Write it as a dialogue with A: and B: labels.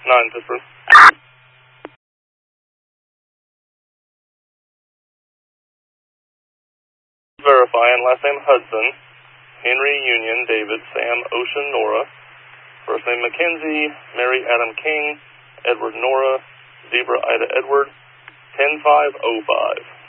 A: 9 Pittsburgh. Verifying last name Hudson, Henry Union David Sam Ocean Nora, first name Mackenzie Mary Adam King Edward Nora Zebra Ida Edward 10505.